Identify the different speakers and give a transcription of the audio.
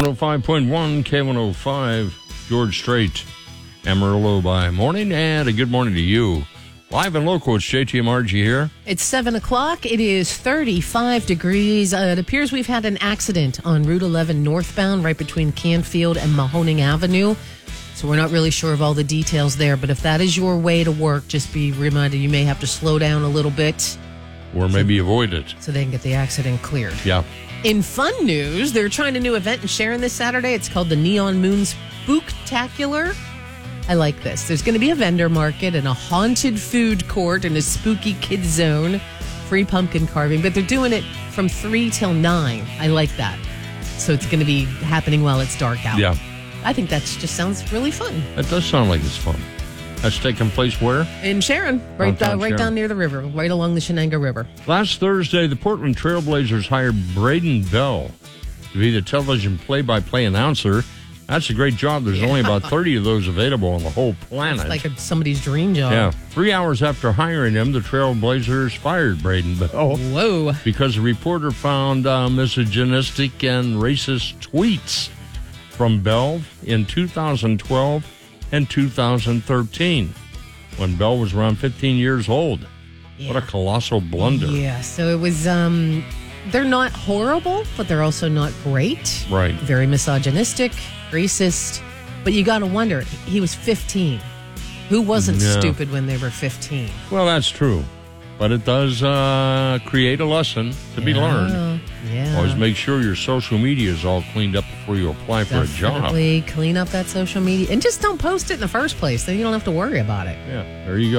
Speaker 1: 105.1 K105, George Strait, Amarillo by morning, and a good morning to you. Live and local, it's JTMRG here.
Speaker 2: It's 7 o'clock. It is 35 degrees. It appears we've had an accident on Route 11 northbound, right between Canfield and Mahoning Avenue. So we're not really sure of all the details there. But if that is your way to work, just be reminded you may have to slow down a little bit.
Speaker 1: Or maybe avoid it.
Speaker 2: So they can get the accident cleared.
Speaker 1: Yeah.
Speaker 2: In fun news, they're trying a new event in Sharon this Saturday. It's called the Neon Moon Spooktacular. I like this. There's going to be a vendor market and a haunted food court and a spooky kids zone, free pumpkin carving, but they're doing it from 3 till 9. I like that. So it's going to be happening while it's dark out.
Speaker 1: Yeah.
Speaker 2: I think that just sounds really fun.
Speaker 1: That does sound like it's fun. That's taking place where?
Speaker 2: In Sharon, right down near the river, right along the Shenango River.
Speaker 1: Last Thursday, the Portland Trailblazers hired Braden Bell to be the television play-by-play announcer. That's a great job. There's only about 30 of those available on the whole planet.
Speaker 2: It's like somebody's dream job.
Speaker 1: Yeah. 3 hours after hiring him, the Trailblazers fired Braden Bell.
Speaker 2: Whoa.
Speaker 1: Because a reporter found misogynistic and racist tweets from Bell in 2012 and 2013, when Bell was around 15 years old. Yeah. What a colossal blunder.
Speaker 2: Yeah, so it was, they're not horrible, but they're also not great.
Speaker 1: Right.
Speaker 2: Very misogynistic, racist. But you got to wonder, he was 15. Who wasn't stupid when they were 15?
Speaker 1: Well, that's true. But it does create a lesson to be learned.
Speaker 2: Yeah.
Speaker 1: Always make sure your social media is all cleaned up before you apply for a job.
Speaker 2: Definitely clean up that social media. And just don't post it in the first place. Then you don't have to worry about it.
Speaker 1: Yeah, there you go.